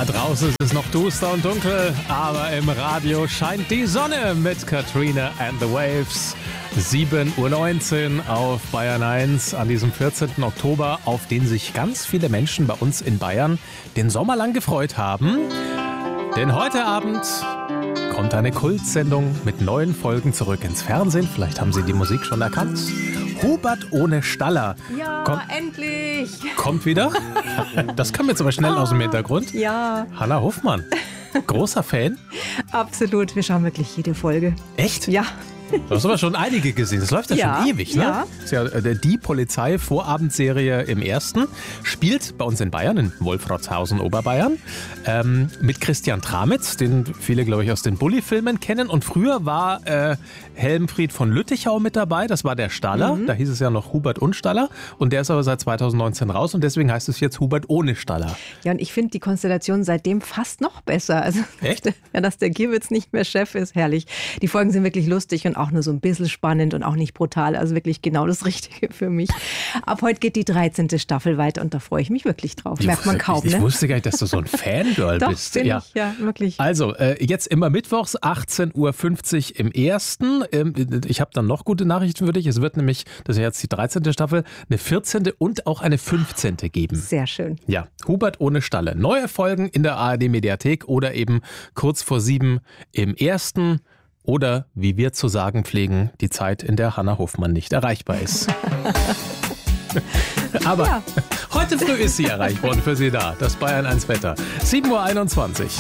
Ja, draußen ist es noch duster und dunkel, aber im Radio scheint die Sonne mit Katrina and the Waves. 7:19 Uhr auf Bayern 1 an diesem 14. Oktober, auf den sich ganz viele Menschen bei uns in Bayern den Sommer lang gefreut haben. Denn heute Abend kommt eine Kultsendung mit neuen Folgen zurück ins Fernsehen. Vielleicht haben Sie die Musik schon erkannt. Hubert ohne Staller. Ja, endlich. Kommt wieder. Das kam jetzt aber schnell aus dem Hintergrund. Ja. Hanna Hofmann, großer Fan. Absolut, wir schauen wirklich jede Folge. Echt? Ja. Du hast aber schon einige gesehen. Das läuft ja schon ewig, ne? Ja. Das ist ja die Polizei-Vorabendserie im Ersten. Spielt bei uns in Bayern, in Wolfratshausen, Oberbayern. Mit Christian Tramitz, den viele, glaube ich, aus den Bulli-Filmen kennen. Und früher war Helmfried von Lüttichau mit dabei. Das war der Staller. Da hieß es ja noch Hubert und Staller. Und der ist aber seit 2019 raus. Und deswegen heißt es jetzt Hubert ohne Staller. Ja, und ich finde die Konstellation seitdem fast noch besser. Also, echt? Ja, dass der Gierwitz nicht mehr Chef ist, herrlich. Die Folgen sind wirklich lustig und auch nur so ein bisschen spannend und auch nicht brutal. Also wirklich genau das Richtige für mich. Ab heute geht die 13. Staffel weiter und da freue ich mich wirklich drauf. Merkt man kaum, Ich ne? wusste gar nicht, dass du so ein Fangirl Doch, bist. bin ich, ja, wirklich. Also, jetzt immer mittwochs, 18:50 Uhr im Ersten. Ich habe dann noch gute Nachrichten für dich. Es wird nämlich, das ist ja jetzt die 13. Staffel, eine 14. und auch eine 15. geben. Sehr schön. Ja, Hubert ohne Stalle. Neue Folgen in der ARD-Mediathek oder eben kurz vor 7 im Ersten. Oder, wie wir zu sagen pflegen, die Zeit, in der Hanna Hofmann nicht erreichbar ist. Aber heute früh ist sie erreicht worden für Sie da. Das Bayern 1 Wetter. 7:21 Uhr.